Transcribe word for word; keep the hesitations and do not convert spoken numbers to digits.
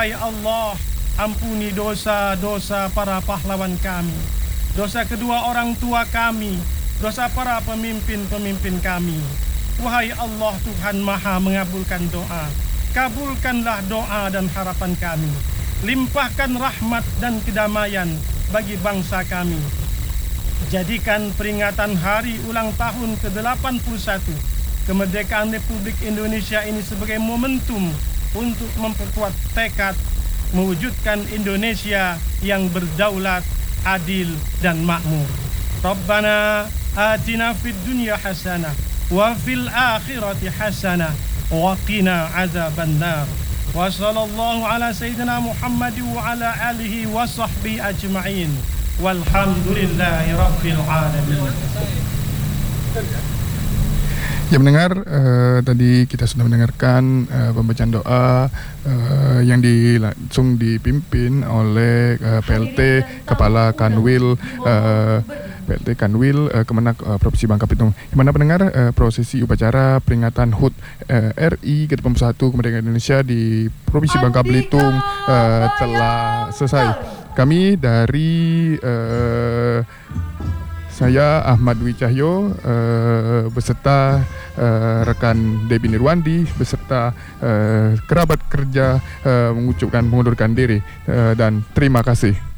Wahai Allah, ampuni dosa-dosa para pahlawan kami, dosa kedua orang tua kami, dosa para pemimpin-pemimpin kami. Wahai Allah, Tuhan Maha mengabulkan doa, kabulkanlah doa dan harapan kami. Limpahkan rahmat dan kedamaian bagi bangsa kami. Jadikan peringatan hari ulang tahun ke delapan puluh satu kemerdekaan Republik Indonesia ini sebagai momentum untuk memperkuat tekad mewujudkan Indonesia yang berdaulat, adil dan makmur. Rabbana atina fid dunya hasanah wa fil akhirati hasanah wa qina azabannar. Wa sallallahu ala sayyidina Muhammad wa ala alihi wa sahbihi ajma'in. Walhamdulillahi rabbil alamin. Ya mendengar, uh, tadi kita sudah mendengarkan uh, pembacaan doa uh, yang di, langsung dipimpin oleh uh, P L T Kepala Kanwil uh, P L T Kanwil uh, Kemenak uh, Provinsi Bangka Belitung. Di mana pendengar, uh, prosesi upacara peringatan H U T uh, R I ke delapan puluh satu kemerdekaan Indonesia di Provinsi Bangka Belitung uh, telah selesai. Kami dari uh, saya Ahmad Dwi Cahyo uh, beserta uh, rekan Debbie Nirwandi beserta uh, kerabat kerja uh, mengucapkan mengundurkan diri uh, dan terima kasih.